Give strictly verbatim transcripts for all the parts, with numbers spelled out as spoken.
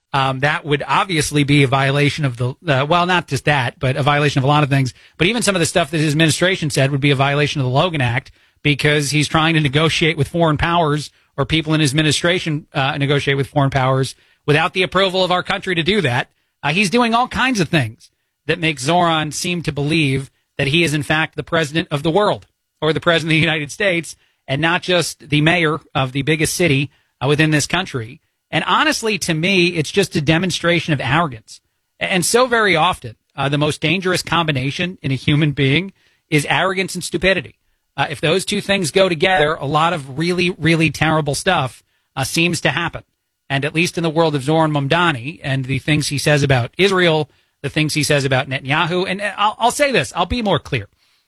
Um, that would obviously be a violation of the, uh, well, not just that, but a violation of a lot of things. But even some of the stuff that his administration said would be a violation of the Logan Act because he's trying to negotiate with foreign powers, or people in his administration uh, negotiate with foreign powers without the approval of our country to do that. Uh, he's doing all kinds of things that make Zoran seem to believe that he is, in fact, the president of the world, or the president of the United States, and not just the mayor of the biggest city uh, within this country. And honestly, to me, it's just a demonstration of arrogance. And so very often, uh, the most dangerous combination in a human being is arrogance and stupidity. Uh, if those two things go together, a lot of really, really terrible stuff uh, seems to happen. And at least in the world of Zoran Mamdani and the things he says about Israel, the things he says about Netanyahu, and I'll, I'll say this, I'll be more clear.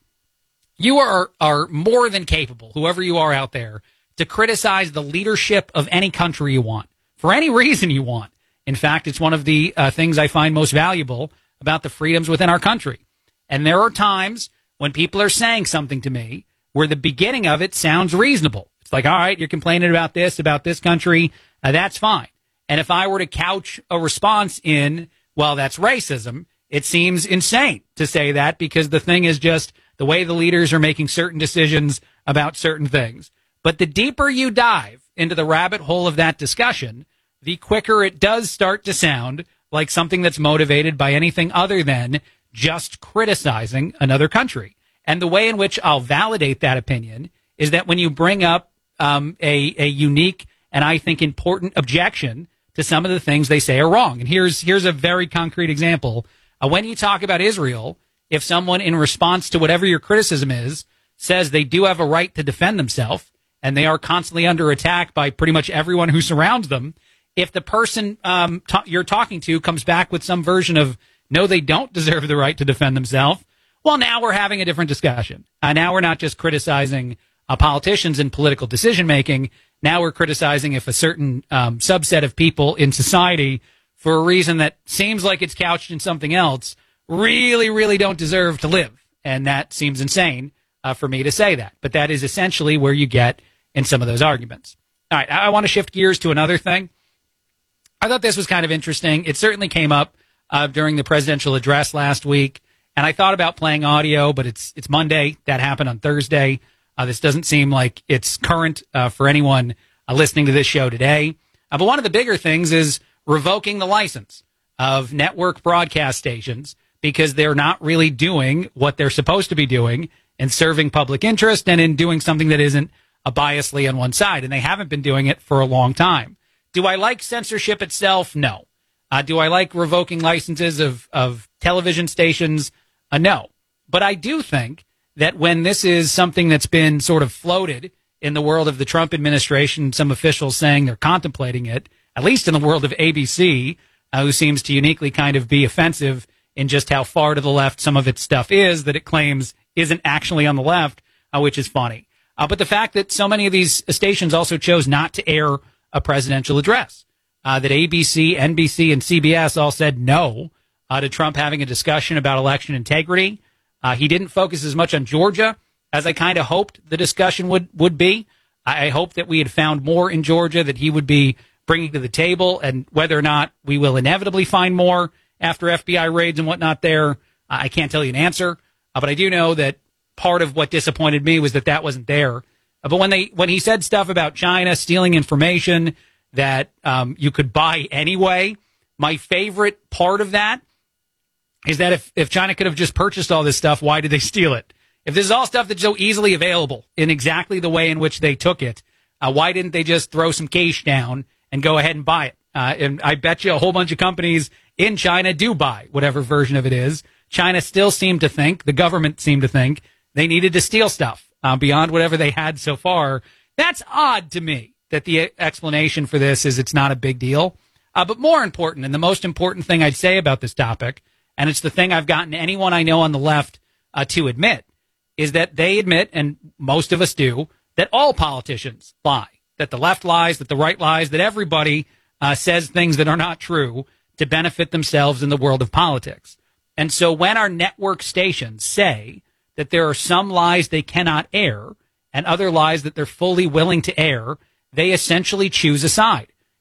You are, are more than capable, whoever you are out there, to criticize the leadership of any country you want, for any reason you want. In fact, it's one of the uh, things I find most valuable about the freedoms within our country. And there are times when people are saying something to me where the beginning of it sounds reasonable. It's like, all right, you're complaining about this, about this country, uh, that's fine. And if I were to couch a response in, well, that's racism, it seems insane to say that, because the thing is just the way the leaders are making certain decisions about certain things. But the deeper you dive into the rabbit hole of that discussion, the quicker it does start to sound like something that's motivated by anything other than just criticizing another country. And the way in which I'll validate that opinion is that when you bring up um, a, a unique and I think important objection to some of the things they say are wrong. And here's here's a very concrete example. Uh, when you talk about Israel, if someone in response to whatever your criticism is says they do have a right to defend themselves and they are constantly under attack by pretty much everyone who surrounds them, if the person um, ta- you're talking to comes back with some version of, no, they don't deserve the right to defend themselves, well, now we're having a different discussion. Uh, now we're not just criticizing uh, politicians and political decision-making. Now we're criticizing if a certain um, subset of people in society, for a reason that seems like it's couched in something else, really, really don't deserve to live. And that seems insane uh, for me to say that. But that is essentially where you get in some of those arguments. All right, I, I want to shift gears to another thing. I thought this was kind of interesting. It certainly came up uh, during the presidential address last week. And I thought about playing audio, but it's it's Monday. That happened on Thursday. Uh, this doesn't seem like it's current uh, for anyone uh, listening to this show today. Uh, but one of the bigger things is revoking the license of network broadcast stations because they're not really doing what they're supposed to be doing and serving public interest and in doing something that isn't a biasly on one side. And they haven't been doing it for a long time. Do I like censorship itself? No. Uh, do I like revoking licenses of, of television stations? Uh, no. But I do think that when this is something that's been sort of floated in the world of the Trump administration, some officials saying they're contemplating it, at least in the world of A B C, uh, who seems to uniquely kind of be offensive in just how far to the left some of its stuff is that it claims isn't actually on the left, uh, which is funny. Uh, but the fact that so many of these stations also chose not to air a presidential address, uh, that A B C, N B C, and C B S all said no uh, to Trump having a discussion about election integrity. Uh, he didn't focus as much on Georgia as I kind of hoped the discussion would, would be. I, I hoped that we had found more in Georgia that he would be bringing to the table, and whether or not we will inevitably find more after F B I raids and whatnot there, I can't tell you an answer. Uh, but I do know that part of what disappointed me was that that wasn't there. Uh, but when they when he said stuff about China stealing information that um, you could buy anyway, my favorite part of that is that if, if China could have just purchased all this stuff, why did they steal it? If this is all stuff that's so easily available in exactly the way in which they took it, uh, why didn't they just throw some cash down and go ahead and buy it? Uh, and I bet you a whole bunch of companies in China do buy whatever version of it is. China still seemed to think, the government seemed to think, they needed to steal stuff uh, beyond whatever they had so far. That's odd to me that the explanation for this is it's not a big deal. Uh, but more important, and the most important thing I'd say about this topic, and it's the thing I've gotten anyone I know on the left uh, to admit, is that they admit, and most of us do, that all politicians lie, that the left lies, that the right lies, that everybody uh, says things that are not true to benefit themselves in the world of politics. And so when our network stations say that there are some lies they cannot air and other lies that they're fully willing to air, they essentially choose a side.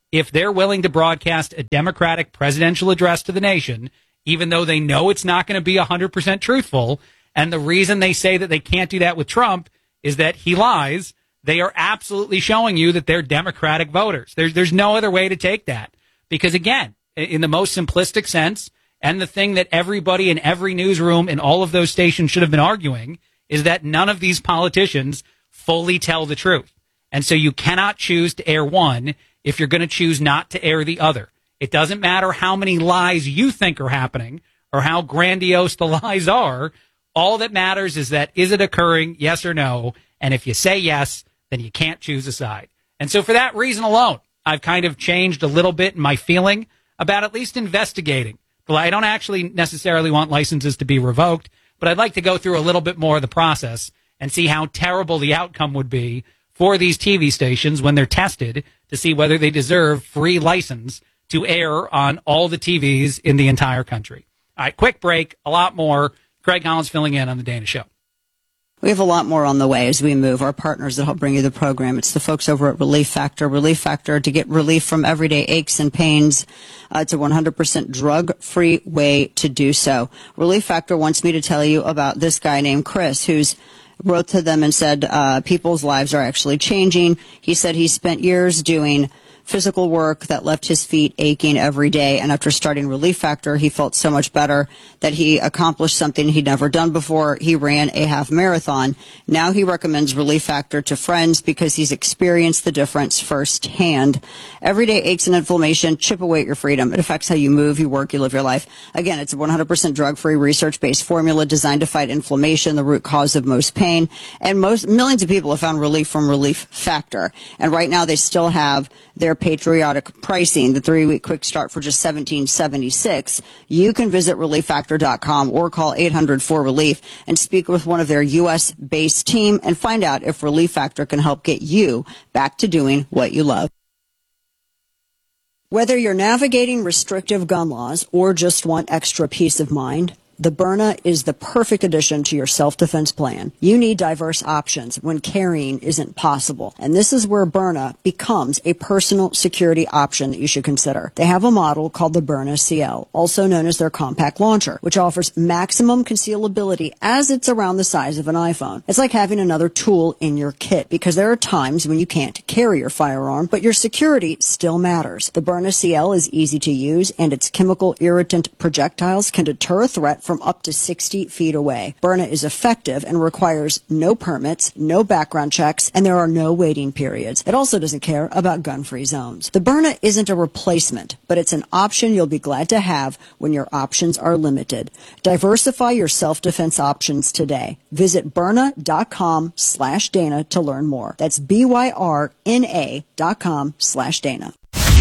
if they're willing to broadcast a Democratic presidential address to the nation, even though they know it's not going to be one hundred percent truthful, and the reason they say that they can't do that with Trump is that he lies, they are absolutely showing you that they're Democratic voters. There's, there's no other way to take that. Because, again, in the most simplistic sense, and the thing that everybody in every newsroom in all of those stations should have been arguing, is that none of these politicians fully tell the truth. And so you cannot choose to air one if you're going to choose not to air the other. It doesn't matter how many lies you think are happening or how grandiose the lies are. All that matters is that, is it occurring, yes or no? And if you say yes, then you can't choose a side. And so for that reason alone, I've kind of changed a little bit in my feeling about at least investigating. I don't actually necessarily want licenses to be revoked, but I'd like to go through a little bit more of the process and see how terrible the outcome would be for these T V stations when they're tested to see whether they deserve free license to air on all the T Vs in the entire country. All right, quick break, a lot more. Craig Collins filling in on The Dana Show. We have a lot more on the way as we move. Our partners that help bring you the program. It's the folks over at Relief Factor. Relief Factor, to get relief from everyday aches and pains. Uh, it's a one hundred percent drug-free way to do so. Relief Factor wants me to tell you about this guy named Chris, who's wrote to them and said uh, people's lives are actually changing. He said he spent years doing physical work that left his feet aching every day. And after starting Relief Factor, he felt so much better that he accomplished something he'd never done before. He ran a half marathon. Now he recommends Relief Factor to friends because he's experienced the difference firsthand. Everyday aches and inflammation chip away at your freedom. It affects how you move, you work, you live your life. Again, it's a one hundred percent drug-free, research-based formula designed to fight inflammation, the root cause of most pain. And most millions of people have found relief from Relief Factor. And right now they still have their patriotic pricing, the three-week quick start for just seventeen seventy-six. You can visit relief factor dot com or call eight hundred four relief and speak with one of their U S-based team and find out if Relief Factor can help get you back to doing what you love. Whether you're navigating restrictive gun laws or just want extra peace of mind, the Byrna is the perfect addition to your self-defense plan. You need diverse options when carrying isn't possible. And this is where Byrna becomes a personal security option that you should consider. They have a model called the Byrna C L, also known as their compact launcher, which offers maximum concealability as it's around the size of an iPhone. It's like having another tool in your kit because there are times when you can't carry your firearm, but your security still matters. The Byrna C L is easy to use, and its chemical irritant projectiles can deter a threat from up to sixty feet away. Byrna is effective and requires no permits, no background checks, and there are no waiting periods. It also doesn't care about gun-free zones. The Byrna isn't a replacement, but it's an option you'll be glad to have when your options are limited. Diversify your self-defense options today. Visit Byrna dot com slash Dana to learn more. That's B Y R N A dot com slash Dana.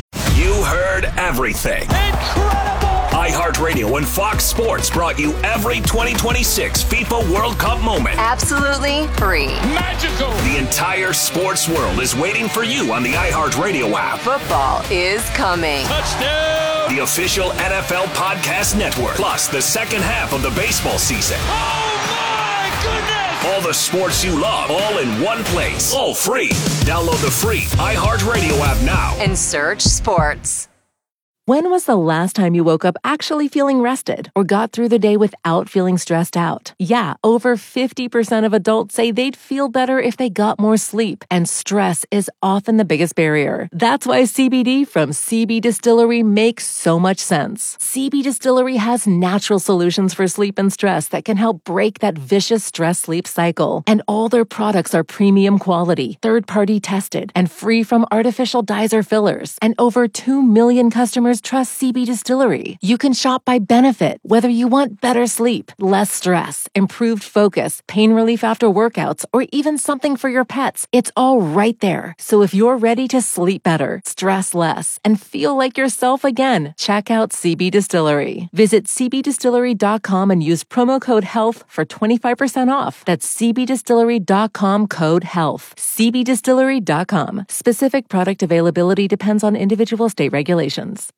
You heard everything. Incredible! iHeartRadio and Fox Sports brought you every twenty twenty-six FIFA World Cup moment. Absolutely free. Magical! The entire sports world is waiting for you on the iHeartRadio app. Football is coming. Touchdown! The official N F L Podcast Network. Plus the second half of the baseball season. Oh my goodness! All the sports you love, all in one place. All free. Download the free iHeartRadio app now. And search sports. When was the last time you woke up actually feeling rested or got through the day without feeling stressed out? Yeah, over fifty percent of adults say they'd feel better if they got more sleep, and stress is often the biggest barrier. That's why C B D from C B Distillery makes so much sense. C B Distillery has natural solutions for sleep and stress that can help break that vicious stress-sleep cycle. And all their products are premium quality, third-party tested, and free from artificial dyes or fillers. And over two million customers trust C B Distillery. You can shop by benefit, whether you want better sleep, less stress, improved focus, pain relief after workouts, or even something for your pets. It's all right there. So if you're ready to sleep better, stress less, and feel like yourself again, check out C B Distillery. Visit C B distillery dot com and use promo code HEALTH for twenty-five percent off. That's C B distillery dot com code HEALTH. C B distillery dot com. Specific product availability depends on individual state regulations.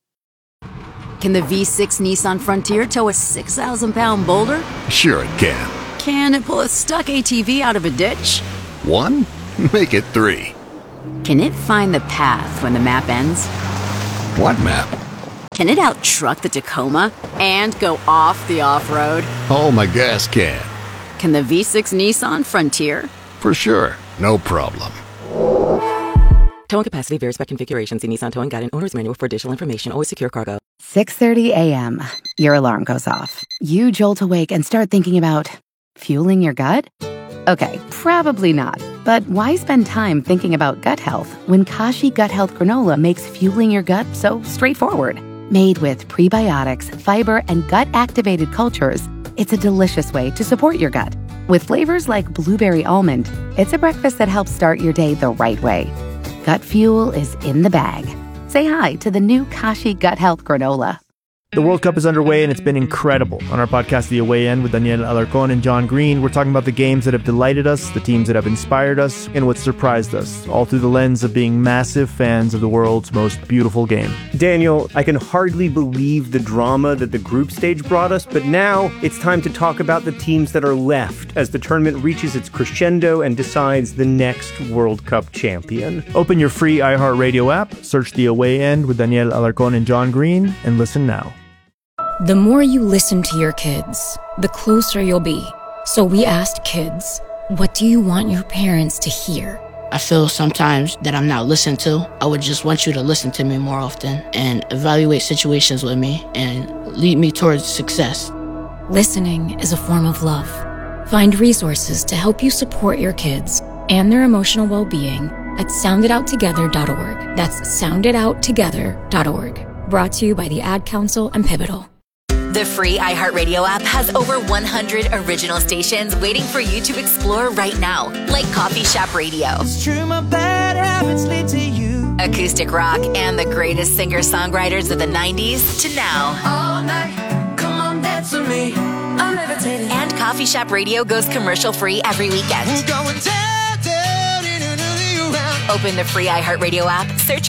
Can the V six Nissan Frontier tow a six thousand pound boulder? Sure it can. Can it pull a stuck A T V out of a ditch? One? Make it three. Can it find the path when the map ends? What map? Can it out-truck the Tacoma and go off the off-road? Oh, my gas can. Can the V six Nissan Frontier? For sure. No problem. Towing capacity varies by configuration. See Nissan Towing Guide and Owner's Manual for additional information. Always secure cargo. six thirty a.m. Your alarm goes off. You jolt awake and start thinking about fueling your gut? Okay, probably not. But why spend time thinking about gut health when Kashi Gut Health Granola makes fueling your gut so straightforward? Made with prebiotics, fiber, and gut-activated cultures, it's a delicious way to support your gut. With flavors like blueberry almond, it's a breakfast that helps start your day the right way. Gut fuel is in the bag. Say hi to the new Kashi Gut Health Granola. The World Cup is underway and it's been incredible. On our podcast, The Away End, with Daniel Alarcon and John Green, we're talking about the games that have delighted us, the teams that have inspired us, and what surprised us, all through the lens of being massive fans of the world's most beautiful game. Daniel, I can hardly believe the drama that the group stage brought us, but now it's time to talk about the teams that are left as the tournament reaches its crescendo and decides the next World Cup champion. Open your free iHeartRadio app, search The Away End with Daniel Alarcon and John Green, and listen now. The more you listen to your kids, the closer you'll be. So we asked kids, what do you want your parents to hear? I feel sometimes that I'm not listened to. I would just want you to listen to me more often and evaluate situations with me and lead me towards success. Listening is a form of love. Find resources to help you support your kids and their emotional well-being at sound it out together dot org. That's sound it out together dot org. Brought to you by the Ad Council and Pivotal. The free iHeartRadio app has over one hundred original stations waiting for you to explore right now, like Coffee Shop Radio, It's true, my bad habits lead to you. acoustic rock, and the greatest singer-songwriters of the nineties to now. All night, come on, dance with me. I'm levitating. And Coffee Shop Radio goes commercial-free every weekend. We're going down, down, in, in, in, around. Open the free iHeartRadio app, search